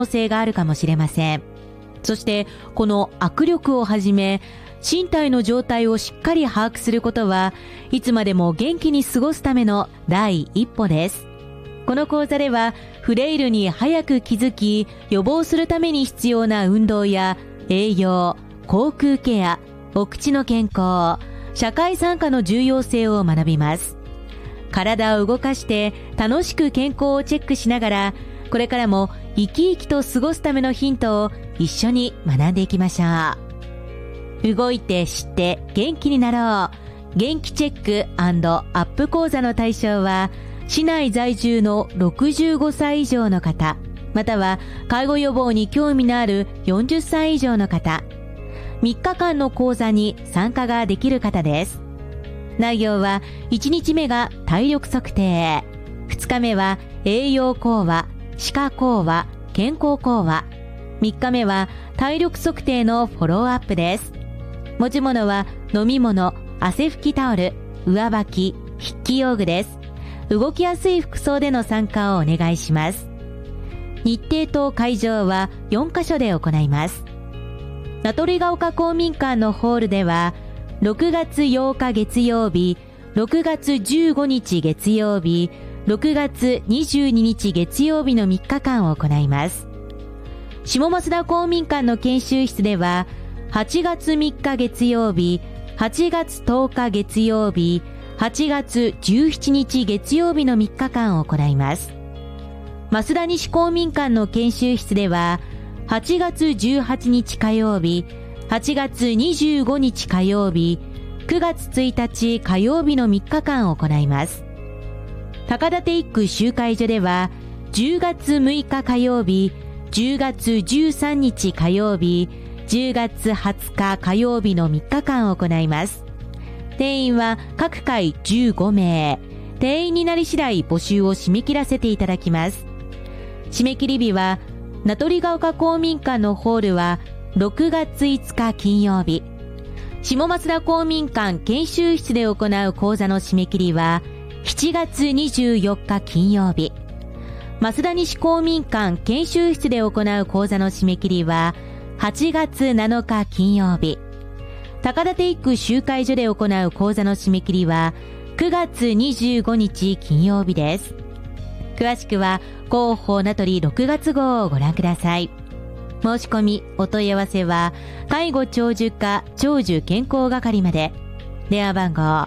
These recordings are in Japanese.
性があるかもしれません。そしてこの握力をはじめ身体の状態をしっかり把握することはいつまでも元気に過ごすための第一歩です。この講座ではフレイルに早く気づき予防するために必要な運動や栄養、口腔ケア、お口の健康、社会参加の重要性を学びます。体を動かして楽しく健康をチェックしながら、これからも生き生きと過ごすためのヒントを一緒に学んでいきましょう。動いて知って元気になろう。元気チェック&アップ講座の対象は、市内在住の65歳以上の方、または介護予防に興味のある40歳以上の方、3日間の講座に参加ができる方です。内容は1日目が体力測定、2日目は栄養講話、歯科講話、健康講話、3日目は体力測定のフォローアップです。持ち物は飲み物、汗拭きタオル、上履き、筆記用具です。動きやすい服装での参加をお願いします。日程と会場は4カ所で行います。名取ヶ丘公民館のホールでは、6月8日月曜日、6月15日月曜日、6月22日月曜日の3日間を行います。下増田公民館の研修室では、8月3日月曜日、8月10日月曜日、8月17日月曜日の3日間を行います。増田西公民館の研修室では、8月18日火曜日、8月25日火曜日、9月1日火曜日の3日間を行います。高立一区集会所では、10月6日火曜日、10月13日火曜日、10月20日火曜日の3日間を行います。定員は各回15名。定員になり次第募集を締め切らせていただきます。締め切り日は、名取ヶ丘公民館のホールは6月5日金曜日。下増田公民館研修室で行う講座の締め切りは7月24日金曜日。増田西公民館研修室で行う講座の締め切りは8月7日金曜日。高立一区集会所で行う講座の締め切りは9月25日金曜日です。詳しくは広報名取6月号をご覧ください。申し込み、お問い合わせは介護長寿課長寿健康係まで。電話番号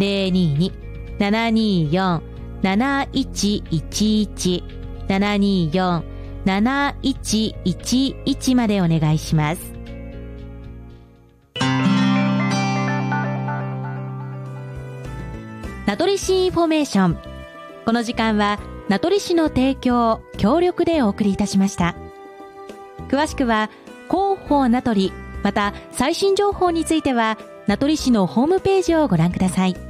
022-724-7111 724-7111 までお願いします。名取市インフォメーション。この時間は名取市の提供、協力でお送りいたしました。詳しくは広報名取、また最新情報については名取市のホームページをご覧ください。